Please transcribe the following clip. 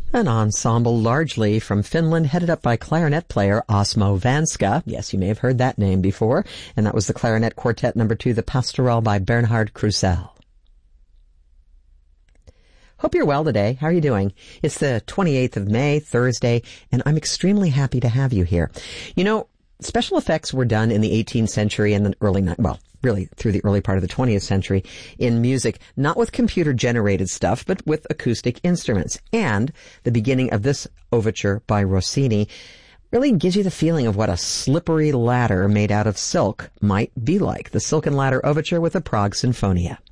An ensemble largely from Finland headed up by clarinet player Osmo Vanska. Yes, you may have heard that name before. And that was the Clarinet Quartet No. 2, the Pastoral by Bernhard Krusell. Hope you're well today. How are you doing? It's the 28th of May, Thursday, and I'm extremely happy to have you here. You know, special effects were done in the 18th century and the really through the early part of the 20th century in music, not with computer-generated stuff, but with acoustic instruments. And the beginning of this overture by Rossini really gives you the feeling of what a slippery ladder made out of silk might be like. The Silken Ladder Overture with the Prague Sinfonia.